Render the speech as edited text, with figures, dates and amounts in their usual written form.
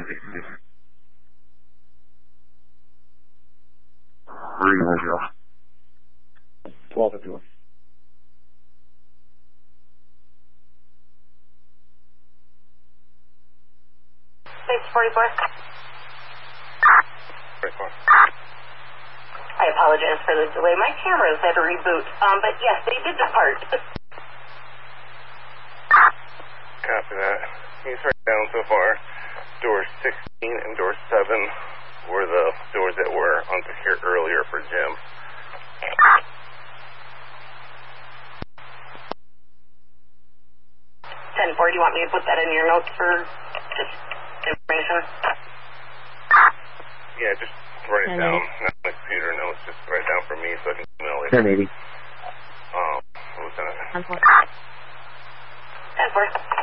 1251. Thanks, 44. I apologize for the delay. My cameras had to reboot. But yes, they did depart. Copy that. He's right down so far. Door 16 and door 7 were the doors that were unsecured earlier for Jim. 10-4, do you want me to put that in your notes for just information? Yeah, just write it down. Not my computer notes, just write it down for me so I can email it. 1080. Lieutenant. 10-4.